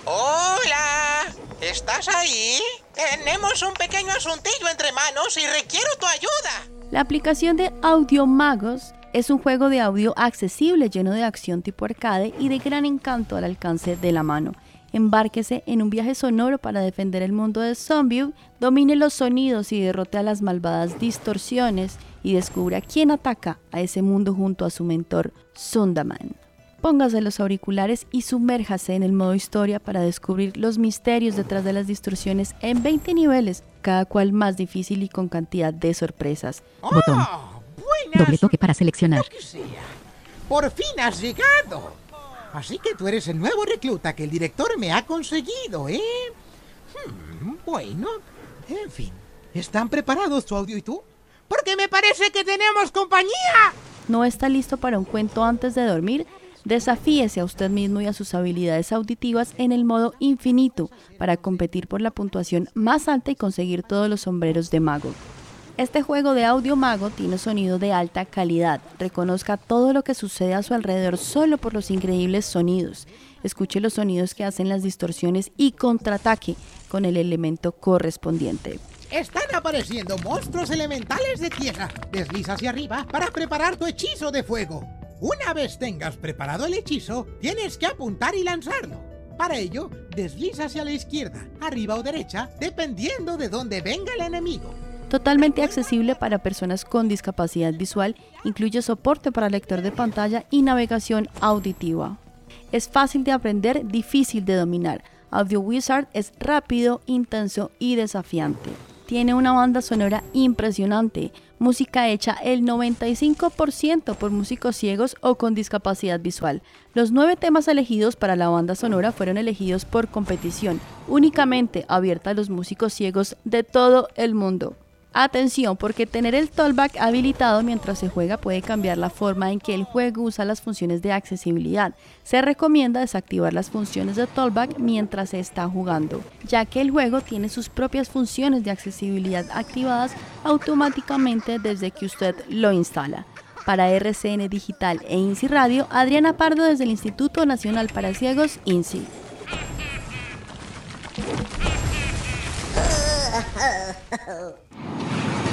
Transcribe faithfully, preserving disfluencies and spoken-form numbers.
Hola, ¿estás ahí? Tenemos un pequeño asuntillo entre manos y requiero tu ayuda. La aplicación de Audiomagos es un juego de audio accesible lleno de acción tipo arcade y de gran encanto al alcance de la mano. Embárquese en un viaje sonoro para defender el mundo de Zombieville, domine los sonidos y derrote a las malvadas distorsiones y descubra quién ataca a ese mundo junto a su mentor Sundaman. Póngase los auriculares y sumérjase en el modo historia para descubrir los misterios detrás de las distorsiones en veinte niveles, cada cual más difícil y con cantidad de sorpresas. Oh, Botón. Buenas. Doble toque para seleccionar. Lo que sea. Por fin has llegado. Así que tú eres el nuevo recluta que el director me ha conseguido, ¿eh? Hmm, bueno, en fin. ¿Están preparados tu audio y tú? Porque me parece que tenemos compañía. ¿No está listo para un cuento antes de dormir? Desafíese a usted mismo y a sus habilidades auditivas en el modo infinito para competir por la puntuación más alta y conseguir todos los sombreros de mago. Este juego de audio mago tiene sonido de alta calidad. Reconozca todo lo que sucede a su alrededor solo por los increíbles sonidos. Escuche los sonidos que hacen las distorsiones y contraataque con el elemento correspondiente. Están apareciendo monstruos elementales de tierra. Desliza hacia arriba para preparar tu hechizo de fuego. Una vez tengas preparado el hechizo, tienes que apuntar y lanzarlo. Para ello, desliza hacia la izquierda, arriba o derecha, dependiendo de dónde venga el enemigo. Totalmente accesible para personas con discapacidad visual, incluye soporte para lector de pantalla y navegación auditiva. Es fácil de aprender, difícil de dominar. Audio Wizard es rápido, intenso y desafiante. Tiene una banda sonora impresionante, música hecha el noventa y cinco por ciento por músicos ciegos o con discapacidad visual. Los nueve temas elegidos para la banda sonora fueron elegidos por competición, únicamente abierta a los músicos ciegos de todo el mundo. Atención, porque tener el talkback habilitado mientras se juega puede cambiar la forma en que el juego usa las funciones de accesibilidad. Se recomienda desactivar las funciones de talkback mientras se está jugando, ya que el juego tiene sus propias funciones de accesibilidad activadas automáticamente desde que usted lo instala. Para R C N Digital e INSI Radio, Adriana Pardo desde el Instituto Nacional para Ciegos, INSI.